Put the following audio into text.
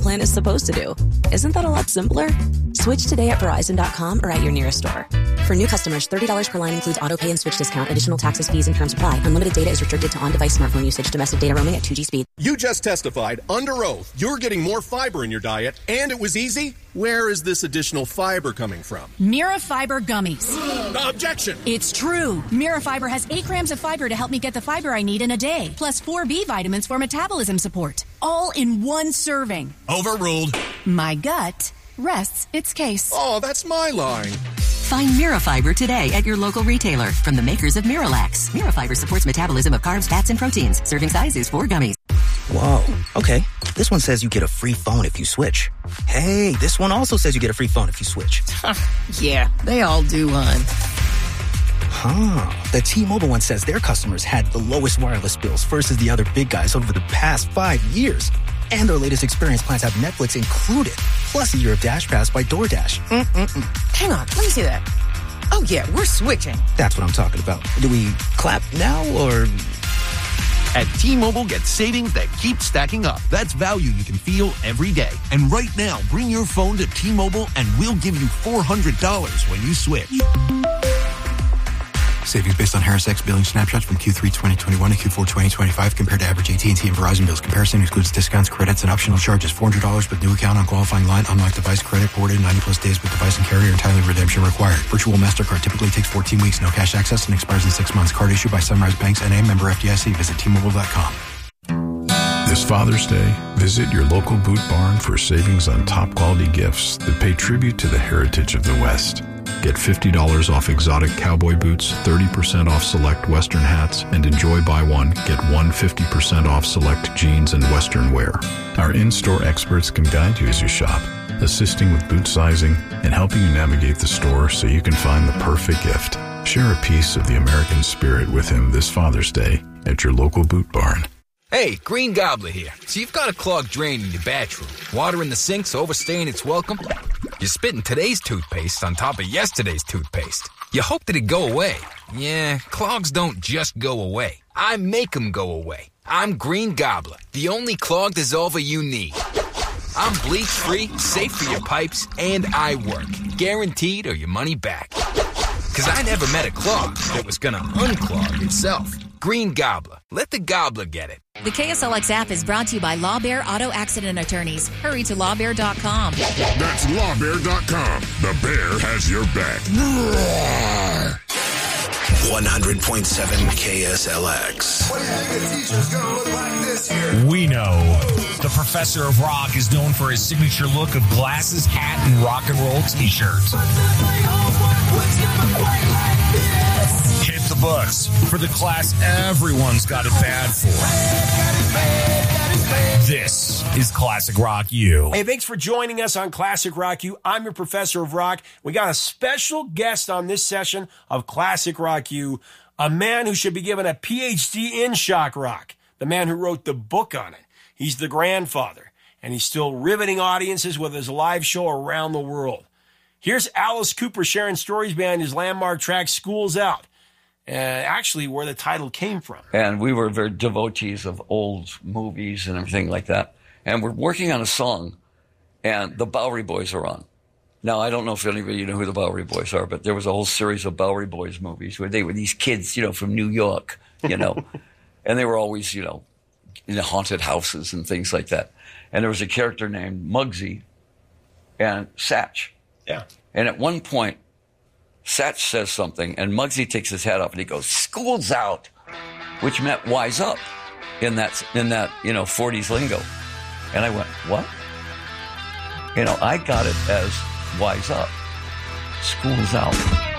plan is supposed to do. Isn't that a lot simpler? Switch today at Verizon.com or at your nearest store. For new customers, $30 per line includes auto pay and switch discount. Additional taxes, fees, and terms apply. Unlimited data is restricted to on-device smartphone usage. Domestic data roaming at 2G speed. You just testified under oath you're getting more fiber in your diet, and it was easy? Where is this additional fiber coming from? Mirafiber gummies. Objection! It's true. Mirafiber has 8 grams of fiber to help me get the fiber I need in a day, plus 4 B vitamins for metabolism support. All in one serving. Overruled. My gut rests its case. Oh, that's my line. Find Mirafiber today at your local retailer from the makers of Miralax. Mirafiber supports metabolism of carbs, fats, and proteins. Serving size is 4 gummies. Whoa. Okay. This one says you get a free phone if you switch. Hey, this one also says you get a free phone if you switch. Yeah, they all do, hon. The T-Mobile one says their customers had the lowest wireless bills versus the other big guys over the past 5 years. And their latest experience plans have Netflix included, plus a year of Dash Pass by DoorDash. Hang on, let me see that. Oh, yeah, we're switching. That's what I'm talking about. Do we clap now or... At T-Mobile, get savings that keep stacking up. That's value you can feel every day. And right now, bring your phone to T-Mobile and we'll give you $400 when you switch. Savings based on Harris X billing snapshots from Q3 2021 to Q4 2025 compared to average AT&T and Verizon bills. Comparison excludes discounts, credits, and optional charges. $400 with new account on qualifying line. Unlock device credit ported 90 plus days with device and carrier. Entirely redemption required. Virtual MasterCard typically takes 14 weeks. No cash access and expires in 6 months. Card issued by Sunrise Banks N.A. Member FDIC. Visit T-Mobile.com. This Father's Day, visit your local Boot Barn for savings on top quality gifts that pay tribute to the heritage of the West. Get $50 off exotic cowboy boots, 30% off select Western hats, and enjoy buy one, get one 50% off select jeans and Western wear. Our in-store experts can guide you as you shop, assisting with boot sizing and helping you navigate the store so you can find the perfect gift. Share a piece of the American spirit with him this Father's Day at your local Boot Barn. Hey, Green Gobbler here. So you've got a clogged drain in your bathroom. Water in the sink's overstaying its welcome. You're spitting today's toothpaste on top of yesterday's toothpaste. You hope that it go away. Yeah, clogs don't just go away. I make them go away. I'm Green Gobbler, the only clog dissolver you need. I'm bleach-free, safe for your pipes, and I work. Guaranteed or your money back. Because I never met a clog that was going to unclog itself. Green Gobbler. Let the gobbler get it. The KSLX app is brought to you by Law Bear Auto Accident Attorneys. Hurry to lawbear.com. That's lawbear.com. The bear has your back. 100.7 KSLX. What do you think a teacher's gonna look like this year? We know the Professor of Rock is known for his signature look of glasses, hat, and rock and roll t-shirt. Hit the books for the class everyone's got it bad for. This is Classic Rock U. Hey, thanks for joining us on Classic Rock U. I'm your Professor of Rock. We got a special guest on this session of Classic Rock U, a man who should be given a PhD in shock rock, the man who wrote the book on it. He's the grandfather, and he's still riveting audiences with his live show around the world. Here's Alice Cooper sharing stories behind his landmark track, School's Out. Actually, where the title came from. And we were very devotees of old movies and everything like that. And we're working on a song, and the Bowery Boys are on. Now, I don't know if any of you know who the Bowery Boys are, but there was a whole series of Bowery Boys movies where they were these kids, from New York, and they were always, in the haunted houses and things like that. And there was a character named Muggsy and Satch. Yeah. And at one point, Satch says something, and Muggsy takes his hat off, and he goes, "School's out," which meant wise up in that 40s lingo. And I went, what? I got it as wise up. School's out.